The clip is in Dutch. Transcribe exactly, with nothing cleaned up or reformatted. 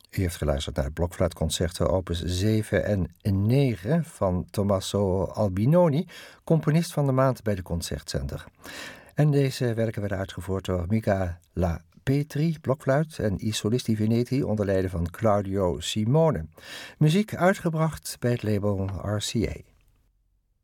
U heeft geluisterd naar het blokfluitconcerto opus zeven en negen van Tommaso Albinoni, componist van de maand bij de Concertcenter. En deze werken werden uitgevoerd door Michaela Petri, blokfluit, en I Solisti Veneti onder leiding van Claudio Simone. Muziek uitgebracht bij het label R C A.